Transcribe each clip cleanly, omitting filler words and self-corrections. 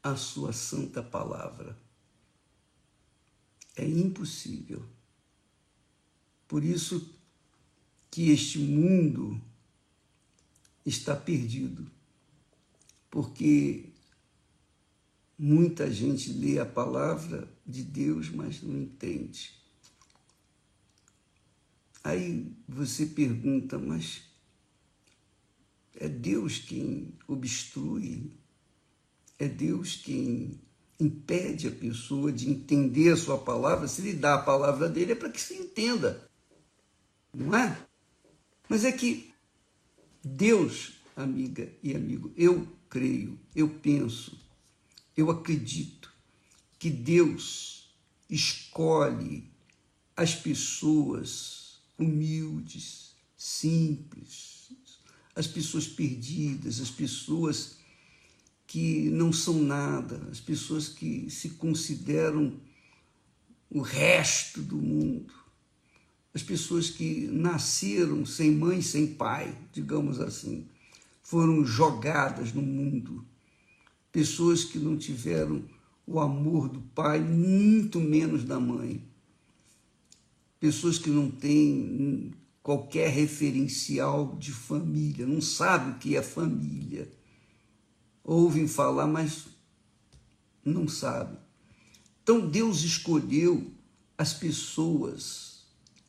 a sua santa palavra. É impossível. Por isso que este mundo está perdido, porque muita gente lê a palavra de Deus, mas não entende. Aí você pergunta, mas é Deus quem obstrui? É Deus quem impede a pessoa de entender a sua palavra? Se ele dá a palavra dele é para que se entenda, não é? Mas é que Deus, amiga e amigo, eu creio, eu penso, eu acredito que Deus escolhe as pessoas humildes, simples, as pessoas perdidas, as pessoas que não são nada, as pessoas que se consideram o resto do mundo, as pessoas que nasceram sem mãe, sem pai, digamos assim, foram jogadas no mundo, pessoas que não tiveram o amor do pai, muito menos da mãe, pessoas que não têm qualquer referencial de família, não sabem o que é família, ouvem falar, mas não sabem. Então Deus escolheu as pessoas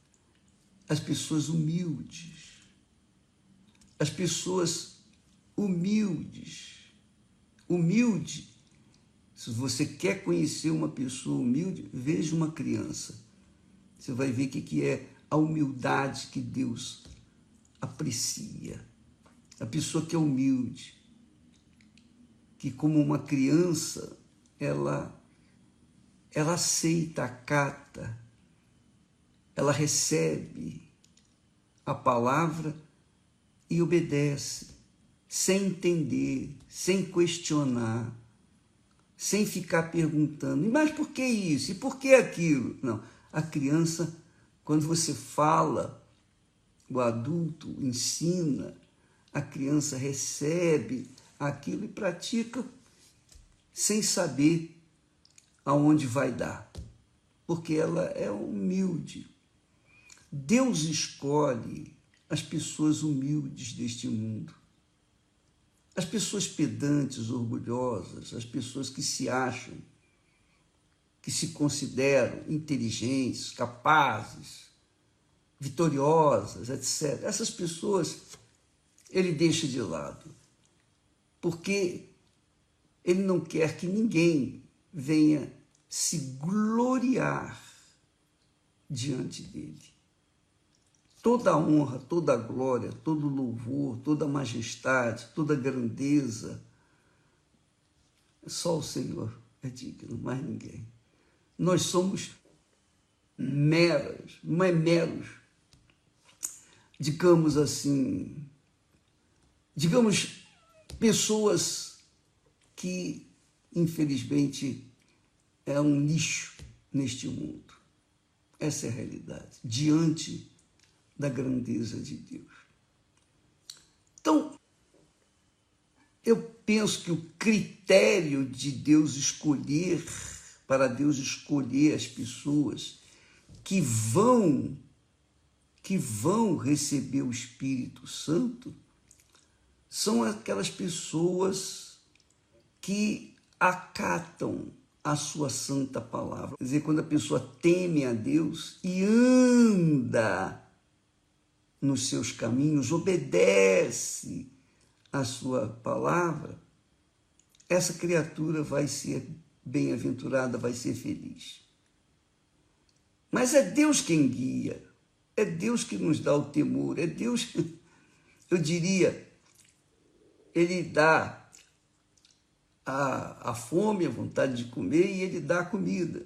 humildes, as pessoas humildes. Humilde, se você quer conhecer uma pessoa humilde, veja uma criança. Você vai ver o que é a humildade que Deus aprecia. A pessoa que é humilde, que como uma criança, ela aceita, acata, ela recebe a palavra e obedece, sem entender, sem questionar, sem ficar perguntando, mas por que isso? E por que aquilo? Não, a criança, quando você fala, o adulto ensina, a criança recebe aquilo e pratica sem saber aonde vai dar, porque ela é humilde. Deus escolhe as pessoas humildes deste mundo. As pessoas pedantes, orgulhosas, as pessoas que se acham, que se consideram inteligentes, capazes, vitoriosas, etc. Essas pessoas ele deixa de lado, porque ele não quer que ninguém venha se gloriar diante dele. Toda a honra, toda a glória, todo o louvor, toda a majestade, toda a grandeza, só o Senhor é digno, mais ninguém. Nós somos meros, digamos assim, pessoas que, infelizmente, é um lixo neste mundo. Essa é a realidade, diante da grandeza de Deus. Então, eu penso que o critério de Deus escolher, para Deus escolher as pessoas que vão receber o Espírito Santo, são aquelas pessoas que acatam a sua santa palavra. Quer dizer, quando a pessoa teme a Deus e anda nos seus caminhos, obedece a sua palavra, essa criatura vai ser bem-aventurada, vai ser feliz. Mas é Deus quem guia, é Deus que nos dá o temor, é Deus, eu diria, ele dá a fome, a vontade de comer e ele dá a comida.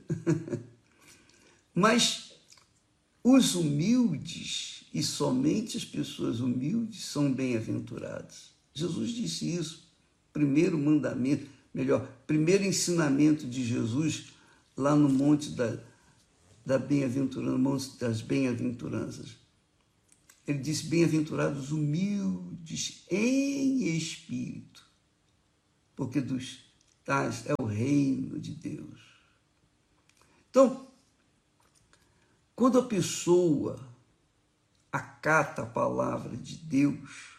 Mas os humildes, e somente as pessoas humildes, são bem-aventuradas. Jesus disse isso, primeiro mandamento, primeiro ensinamento de Jesus, lá no monte da bem-aventurança, monte das bem-aventuranças. Ele disse, bem-aventurados humildes em espírito, porque dos tais é o reino de Deus. Então, quando a pessoa acata a palavra de Deus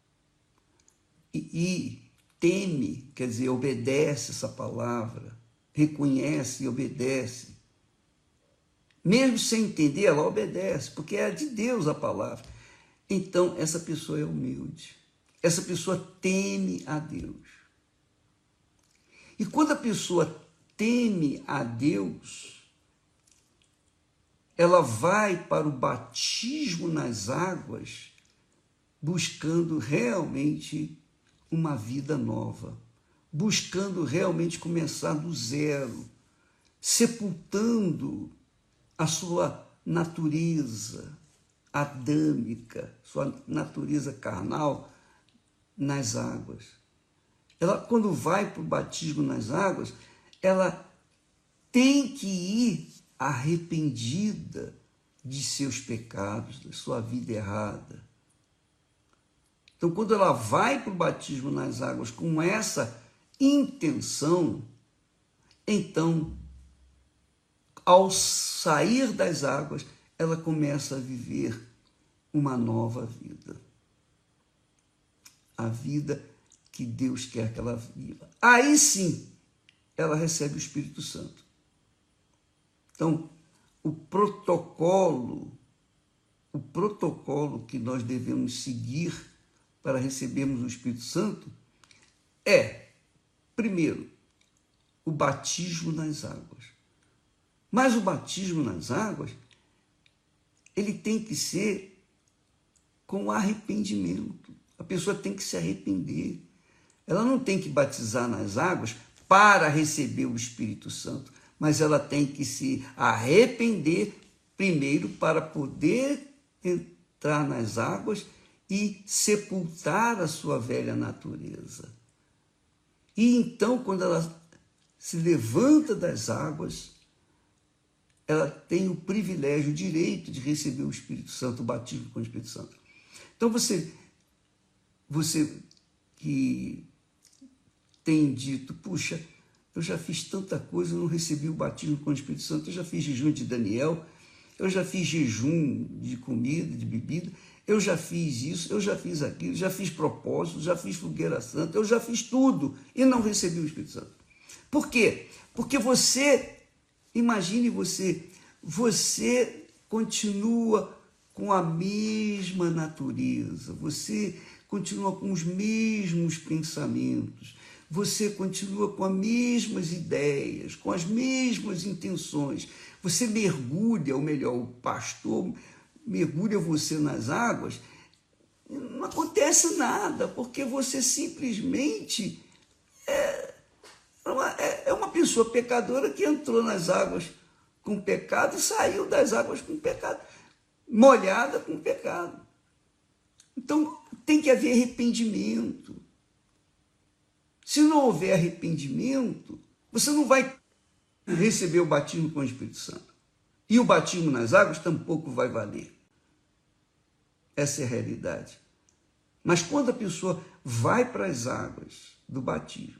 e teme, quer dizer, obedece essa palavra, reconhece e obedece, mesmo sem entender, ela obedece, porque é de Deus a palavra. Então, essa pessoa é humilde. Essa pessoa teme a Deus. E quando a pessoa teme a Deus, ela vai para o batismo nas águas, buscando realmente uma vida nova, buscando realmente começar do zero, sepultando a sua natureza adâmica, sua natureza carnal nas águas. Ela, quando vai para o batismo nas águas, ela tem que ir arrependida de seus pecados, da sua vida errada. Então, quando ela vai para o batismo nas águas com essa intenção, então, ao sair das águas, ela começa a viver uma nova vida. A vida que Deus quer que ela viva. Aí sim, ela recebe o Espírito Santo. Então, o protocolo que nós devemos seguir para recebermos o Espírito Santo é, primeiro, o batismo nas águas. Mas o batismo nas águas, ele tem que ser com arrependimento. A pessoa tem que se arrepender. Ela não tem que batizar nas águas para receber o Espírito Santo, mas ela tem que se arrepender primeiro para poder entrar nas águas e sepultar a sua velha natureza. E então, quando ela se levanta das águas, ela tem o privilégio, o direito de receber o Espírito Santo, o batismo com o Espírito Santo. Então, você que tem dito, puxa, eu já fiz tanta coisa, eu não recebi o batismo com o Espírito Santo, eu já fiz jejum de Daniel, eu já fiz jejum de comida, de bebida, eu já fiz isso, eu já fiz aquilo, já fiz propósito, já fiz fogueira santa, eu já fiz tudo e não recebi o Espírito Santo. Por quê? Porque imagine você continua com a mesma natureza, você continua com os mesmos pensamentos, você continua com as mesmas ideias, com as mesmas intenções. Você mergulha, ou melhor, o pastor mergulha você nas águas, não acontece nada, porque você simplesmente é uma pessoa pecadora que entrou nas águas com pecado e saiu das águas com pecado, molhada com pecado. Então, tem que haver arrependimento. Se não houver arrependimento, você não vai receber o batismo com o Espírito Santo. E o batismo nas águas tampouco vai valer. Essa é a realidade. Mas quando a pessoa vai para as águas do batismo,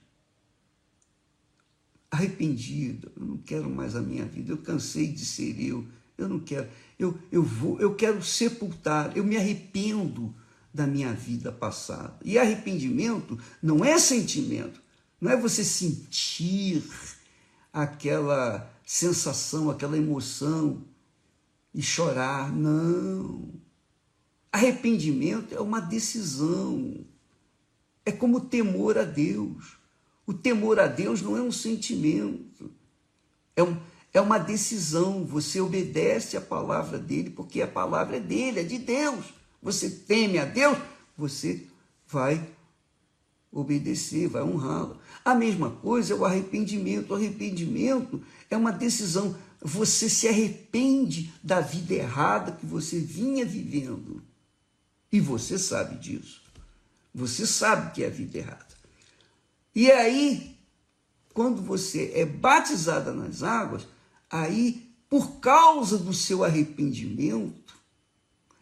arrependida, eu não quero mais a minha vida, eu cansei de ser eu não quero, eu quero sepultar, eu me arrependo da minha vida passada. E arrependimento não é sentimento, não é você sentir aquela sensação, aquela emoção e chorar, não. Arrependimento é uma decisão, é como temor a Deus. O temor a Deus não é um sentimento, é uma decisão. Você obedece a palavra dele, porque a palavra é dele, é de Deus. Você teme a Deus, você vai obedecer, vai honrá-lo. A mesma coisa é o arrependimento. O arrependimento é uma decisão. Você se arrepende da vida errada que você vinha vivendo. E você sabe disso. Você sabe que é a vida errada. E aí, quando você é batizada nas águas, aí, por causa do seu arrependimento,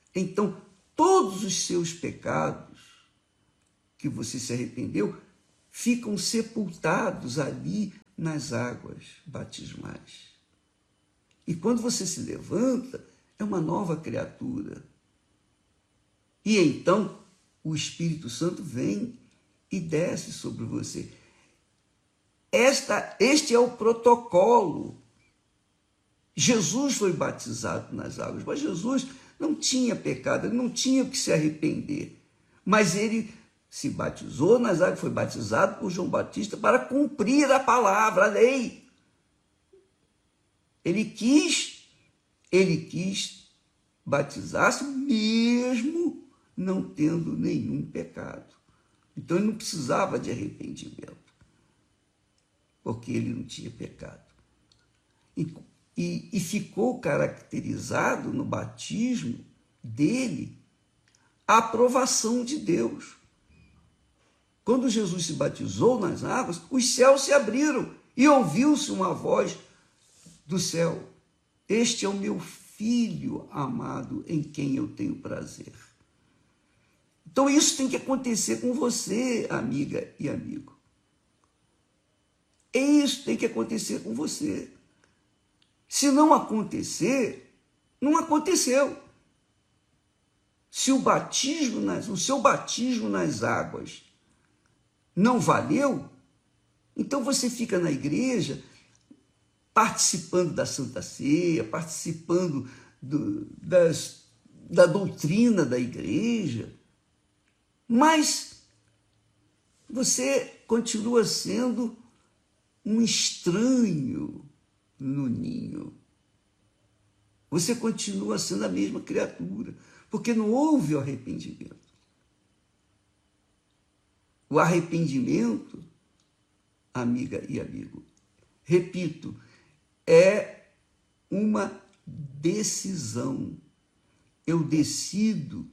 então, todos os seus pecados que você se arrependeu ficam sepultados ali nas águas batismais. E quando você se levanta, é uma nova criatura. E então o Espírito Santo vem e desce sobre você. Este é o protocolo. Jesus foi batizado nas águas, mas Jesus não tinha pecado, ele não tinha que se arrepender. Mas ele se batizou nas águas, foi batizado por João Batista para cumprir a palavra, a lei. Ele quis batizar-se mesmo não tendo nenhum pecado. Então ele não precisava de arrependimento, porque ele não tinha pecado. E ficou caracterizado no batismo dele a aprovação de Deus. Quando Jesus se batizou nas águas, os céus se abriram e ouviu-se uma voz do céu: este é o meu filho amado, em quem eu tenho prazer. Então isso tem que acontecer com você, amiga e amigo. Isso tem que acontecer com você. Se não acontecer, não aconteceu. Se o seu batismo nas águas não valeu, então você fica na igreja participando da Santa Ceia, participando da doutrina da igreja, mas você continua sendo um estranho no ninho. Você continua sendo a mesma criatura, porque não houve o arrependimento. O arrependimento, amiga e amigo, repito, é uma decisão. Eu decido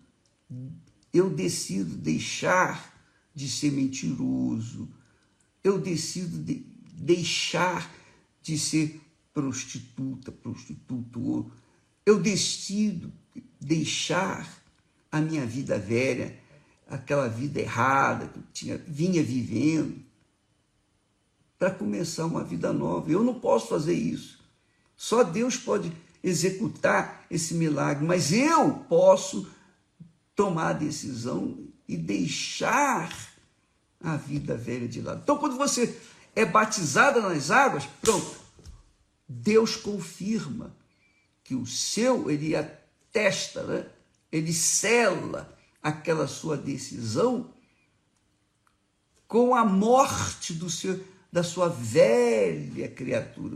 deixar de ser mentiroso. Eu decido deixar de ser prostituto. Eu decido deixar a minha vida velha, aquela vida errada que eu vinha vivendo, para começar uma vida nova. Eu não posso fazer isso. Só Deus pode executar esse milagre, mas eu posso tomar a decisão e deixar a vida velha de lado. Então, quando você é batizada nas águas, pronto, Deus confirma que ele atesta, né? Ele sela aquela sua decisão com a morte da sua velha criatura,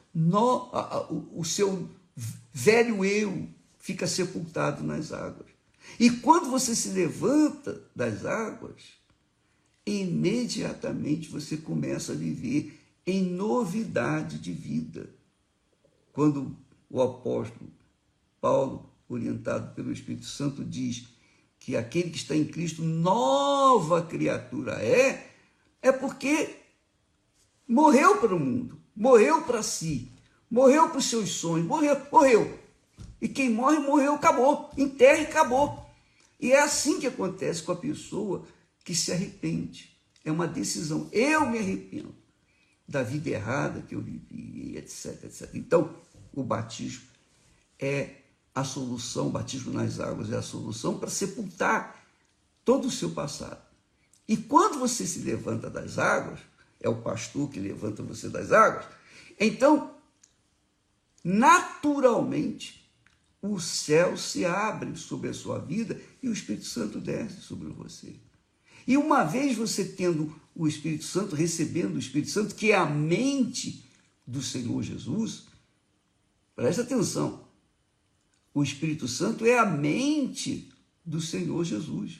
o seu velho eu fica sepultado nas águas. E quando você se levanta das águas, imediatamente você começa a viver em novidade de vida. Quando o apóstolo Paulo, orientado pelo Espírito Santo, diz que aquele que está em Cristo, nova criatura é porque morreu para o mundo, morreu para si, morreu para os seus sonhos, morreu. E quem morre, morreu, acabou, enterra e acabou. E é assim que acontece com a pessoa que se arrepende. É uma decisão. Eu me arrependo da vida errada que eu vivi, etc, etc. Então, o batismo é a solução, o batismo nas águas é a solução para sepultar todo o seu passado. E quando você se levanta das águas, é o pastor que levanta você das águas, então, naturalmente, o céu se abre sobre a sua vida e o Espírito Santo desce sobre você. E uma vez você tendo o Espírito Santo, recebendo o Espírito Santo, que é a mente do Senhor Jesus, presta atenção, o Espírito Santo é a mente do Senhor Jesus.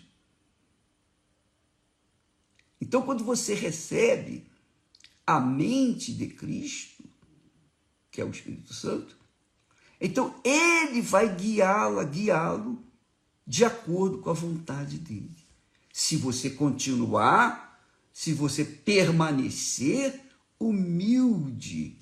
Então, quando você recebe a mente de Cristo, que é o Espírito Santo, então ele vai guiá-lo de acordo com a vontade dele. Se você continuar, se você permanecer humilde,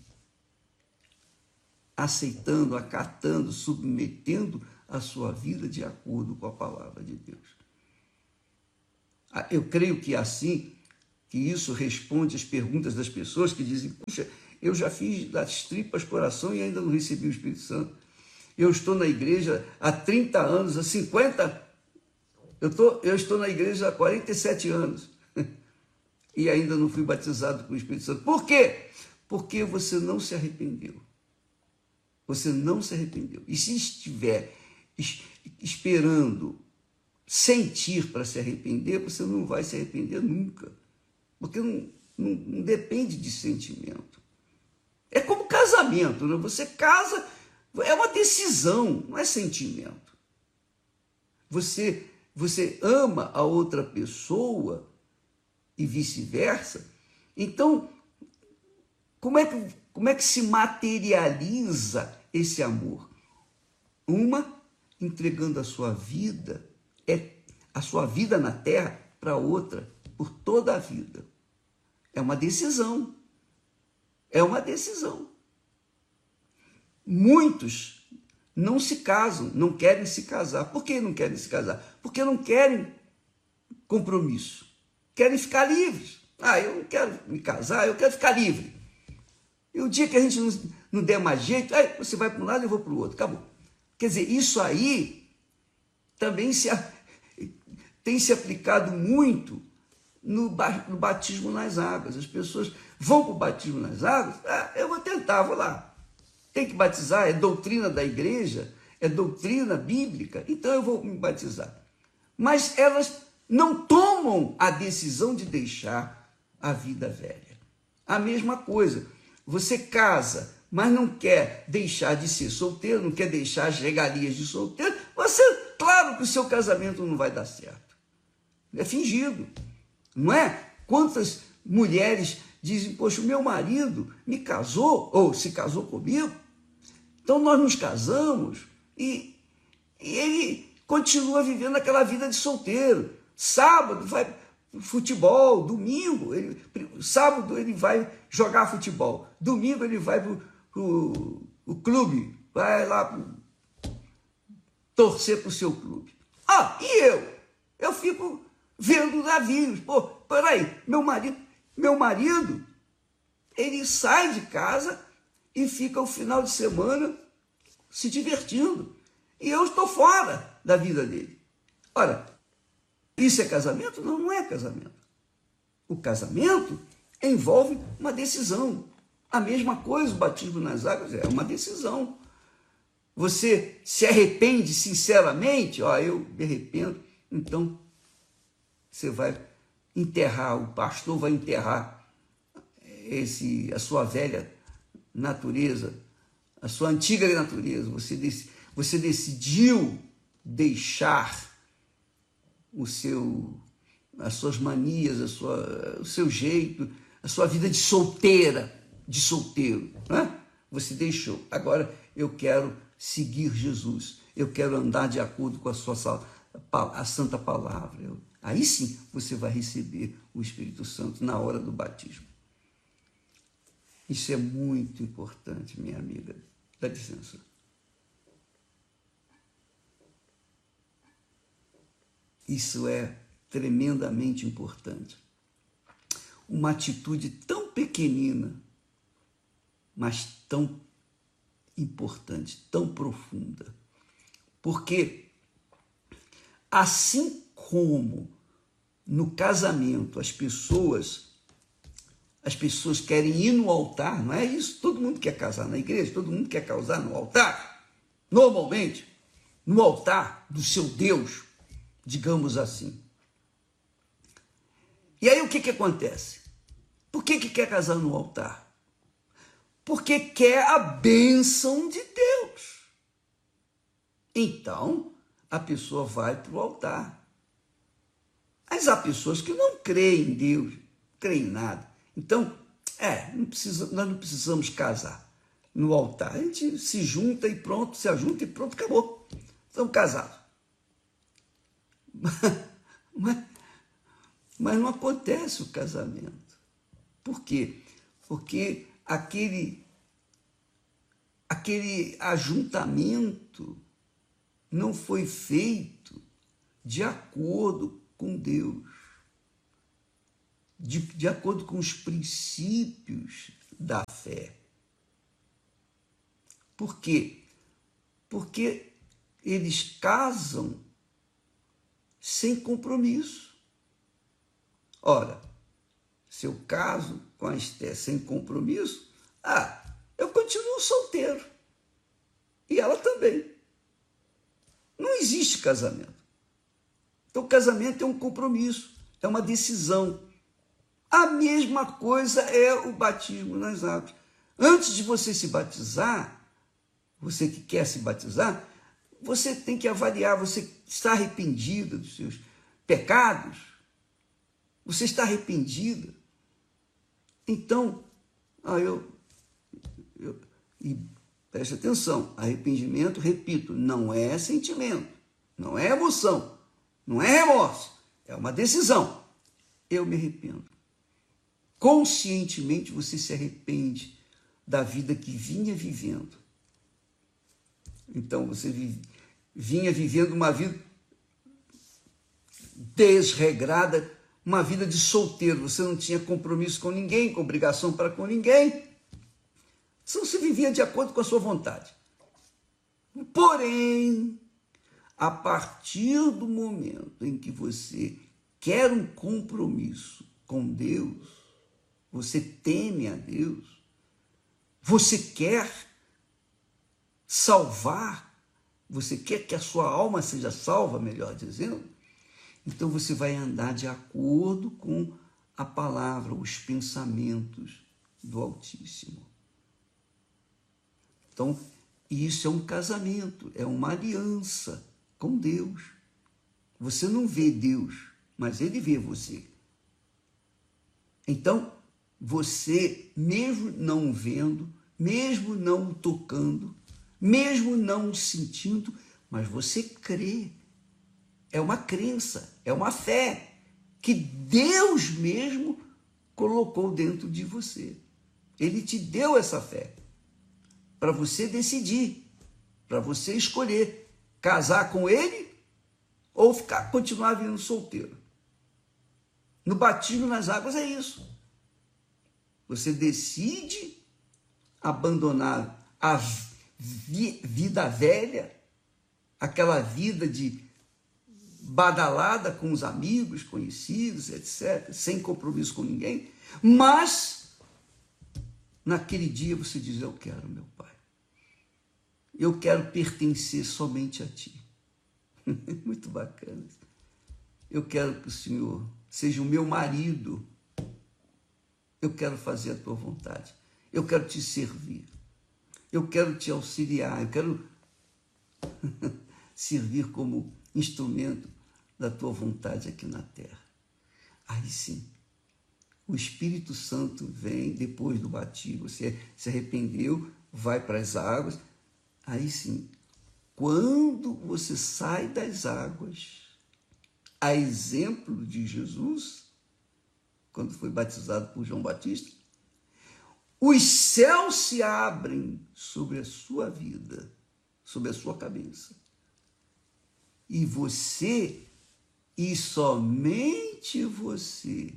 aceitando, acatando, submetendo a sua vida de acordo com a palavra de Deus. Eu creio que assim que isso responde às perguntas das pessoas que dizem: puxa, eu já fiz das tripas coração e ainda não recebi o Espírito Santo. Eu estou na igreja há 30 anos, há 50, eu estou na igreja há 47 anos e ainda não fui batizado com o Espírito Santo. Por quê? Porque você não se arrependeu. Você não se arrependeu. E se estiver esperando sentir para se arrepender, você não vai se arrepender nunca. Porque não depende de sentimento. É como casamento, né? Você casa, é uma decisão, não é sentimento. Você ama a outra pessoa e vice-versa. Então, como é que se materializa esse amor? Uma, entregando a sua vida na terra para outra, por toda a vida. É uma decisão. É uma decisão. Muitos não se casam, não querem se casar. Por que não querem se casar? Porque não querem compromisso. Querem ficar livres. Eu não quero me casar, eu quero ficar livre. E o dia que a gente não der mais jeito, você vai para um lado e eu vou para o outro. Acabou. Quer dizer, isso aí também tem se aplicado muito no batismo nas águas. As pessoas vão para o batismo nas águas, eu vou tentar, vou lá. Tem que batizar, é doutrina da igreja, é doutrina bíblica, então eu vou me batizar. Mas elas não tomam a decisão de deixar a vida velha. A mesma coisa, você casa, mas não quer deixar de ser solteiro, não quer deixar as regalias de solteiro, claro que o seu casamento não vai dar certo. É fingido, não é? Quantas mulheres dizem: poxa, o meu marido me casou, ou se casou comigo, então nós nos casamos e ele continua vivendo aquela vida de solteiro. Sábado vai futebol, domingo, sábado ele vai jogar futebol, domingo ele vai para o clube, vai lá torcer para o seu clube. E eu fico vendo navios. Pô, peraí, meu marido, ele sai de casa e fica o final de semana se divertindo. E eu estou fora da vida dele. Ora, isso é casamento? Não, não é casamento. O casamento envolve uma decisão. A mesma coisa, o batismo nas águas é uma decisão. Você se arrepende sinceramente? Eu me arrependo. Então, você vai enterrar, o pastor vai enterrar a sua velha natureza, a sua antiga natureza. Você decidiu deixar as suas manias, o seu jeito, a sua vida de solteiro, né? Você deixou. Agora eu quero seguir Jesus. Eu quero andar de acordo com a santa palavra. Aí sim você vai receber o Espírito Santo na hora do batismo. Isso é muito importante, minha amiga. Dá licença. Isso é tremendamente importante. Uma atitude tão pequenina, mas tão importante, tão profunda. Porque assim como no casamento as pessoas querem ir no altar, não é isso? Todo mundo quer casar na igreja, todo mundo quer casar no altar. Normalmente, no altar do seu Deus, digamos assim. E aí o que acontece? Por que quer casar no altar? Porque quer a bênção de Deus. Então, a pessoa vai para o altar. Mas há pessoas que não creem em Deus, creem em nada. Então, nós não precisamos casar no altar. A gente se junta e pronto, se ajunta e pronto, acabou. Estamos casados. Mas não acontece o casamento. Por quê? Porque aquele ajuntamento não foi feito de acordo com Deus. de acordo com os princípios da fé. Por quê? Porque eles casam sem compromisso. Ora, se eu caso com a Esté sem compromisso, eu continuo solteiro. E ela também. Não existe casamento. Então, casamento é um compromisso, é uma decisão. A mesma coisa é o batismo nas águas. Antes de você se batizar, você que quer se batizar, você tem que avaliar, você está arrependida dos seus pecados? Você está arrependida? Então, e preste atenção, arrependimento, repito, não é sentimento, não é emoção, não é remorso, é uma decisão. Eu me arrependo. Conscientemente você se arrepende da vida que vinha vivendo. Então você vinha vivendo uma vida desregrada, uma vida de solteiro. Você não tinha compromisso com ninguém, com obrigação para com ninguém. Você vivia de acordo com a sua vontade. Porém, a partir do momento em que você quer um compromisso com Deus, você teme a Deus, você quer salvar, você quer que a sua alma seja salva, melhor dizendo, então você vai andar de acordo com a palavra, os pensamentos do Altíssimo. Então, isso é um casamento, é uma aliança com Deus. Você não vê Deus, mas Ele vê você. Então, você, mesmo não vendo, mesmo não tocando, mesmo não sentindo, mas você crê. É uma crença, é uma fé que Deus mesmo colocou dentro de você. Ele te deu essa fé para você decidir, para você escolher casar com Ele ou continuar vivendo solteiro. No batismo nas águas é isso. Você decide abandonar a vida velha, aquela vida de badalada com os amigos, conhecidos, etc., sem compromisso com ninguém, mas naquele dia você diz: eu quero, meu Pai, eu quero pertencer somente a Ti. Muito bacana. Eu quero que o Senhor seja o meu marido, eu quero fazer a Tua vontade, eu quero Te servir, eu quero Te auxiliar, eu quero servir como instrumento da Tua vontade aqui na terra. Aí sim, o Espírito Santo vem depois do batismo, você se arrependeu, vai para as águas, aí sim, quando você sai das águas, a exemplo de Jesus, quando foi batizado por João Batista, os céus se abrem sobre a sua vida, sobre a sua cabeça. E você, e somente você,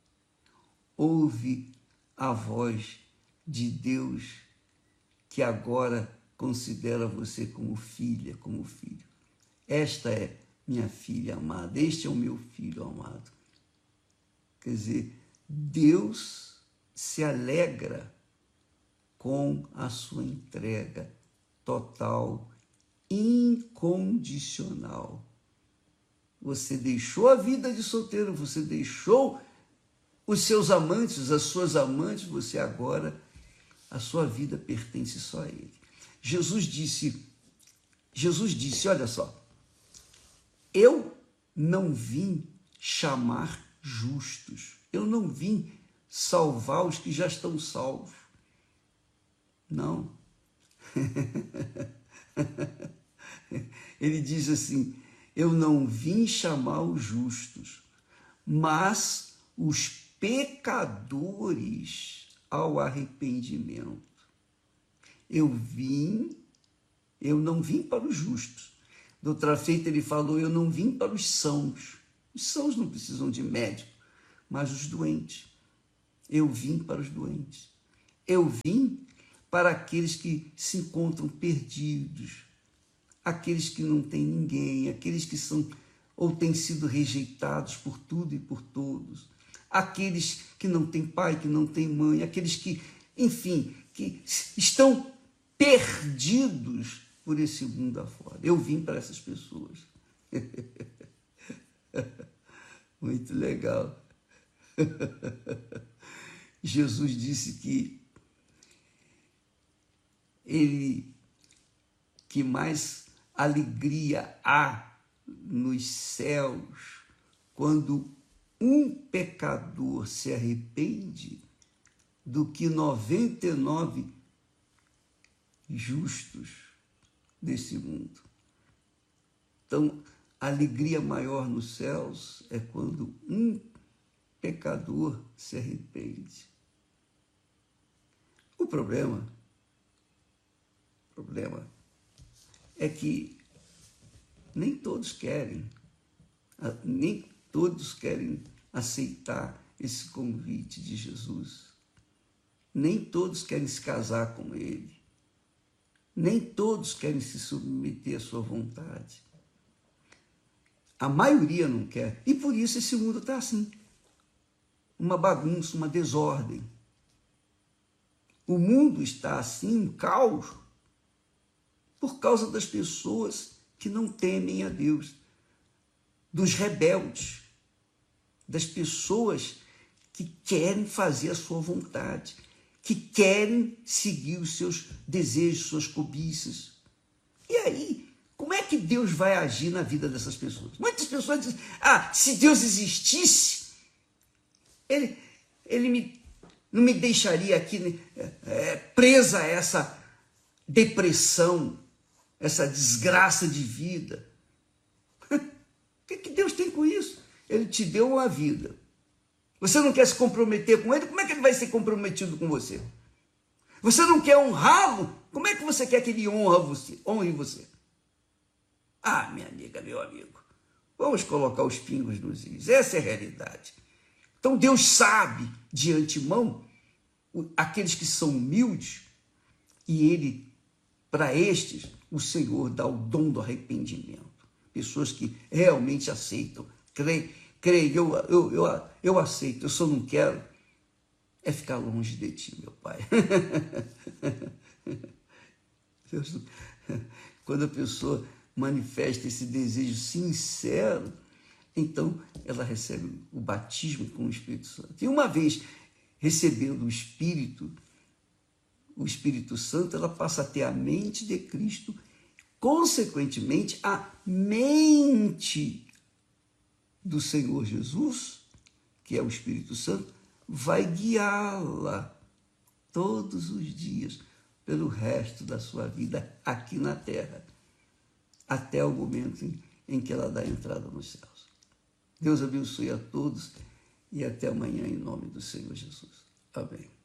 ouve a voz de Deus que agora considera você como filha, como filho. Esta é minha filha amada, este é o meu filho amado. Quer dizer, Deus se alegra com a sua entrega total, incondicional. Você deixou a vida de solteiro, você deixou os seus amantes, as suas amantes, você agora, a sua vida pertence só a Ele. Jesus disse, olha só, eu não vim chamar justos, eu não vim salvar os que já estão salvos. Não. Ele diz assim, eu não vim chamar os justos, mas os pecadores ao arrependimento. Eu não vim para os justos. De outra feita ele falou, eu não vim para os sãos. Os sãos não precisam de médico, mas os doentes. Eu vim para os doentes. Eu vim para aqueles que se encontram perdidos, aqueles que não têm ninguém, aqueles que são ou têm sido rejeitados por tudo e por todos, aqueles que não têm pai, que não têm mãe, aqueles que, enfim, que estão perdidos por esse mundo afora. Eu vim para essas pessoas. Muito legal. Jesus disse que mais alegria há nos céus quando um pecador se arrepende do que 99 justos desse mundo. Então, a alegria maior nos céus é quando um pecador se arrepende. O problema é que nem todos querem aceitar esse convite de Jesus. Nem todos querem se casar com ele. Nem todos querem se submeter à sua vontade. A maioria não quer. E por isso esse mundo está assim. Uma bagunça, uma desordem. O mundo está assim, um caos, por causa das pessoas que não temem a Deus, dos rebeldes, das pessoas que querem fazer a sua vontade, que querem seguir os seus desejos, suas cobiças. E aí, como é que Deus vai agir na vida dessas pessoas? Muitas pessoas dizem, se Deus existisse, ele não me deixaria aqui presa a essa depressão, essa desgraça de vida. O que Deus tem com isso? Ele te deu uma vida. Você não quer se comprometer com ele? Como é que ele vai ser comprometido com você? Você não quer honrá-lo? Como é que você quer que ele honre você? Minha amiga, meu amigo, vamos colocar os pingos nos is. Essa é a realidade. Então Deus sabe de antemão aqueles que são humildes e ele, para estes, o Senhor dá o dom do arrependimento. Pessoas que realmente aceitam, creem, eu aceito, eu só não quero ficar longe de ti, meu Pai. Quando a pessoa manifesta esse desejo sincero, então ela recebe o batismo com o Espírito Santo. E uma vez recebendo o Espírito Santo, ela passa a ter a mente de Cristo, consequentemente, a mente do Senhor Jesus, que é o Espírito Santo, vai guiá-la todos os dias pelo resto da sua vida aqui na terra, até o momento em que ela dá entrada nos céus. Deus abençoe a todos e até amanhã em nome do Senhor Jesus. Amém.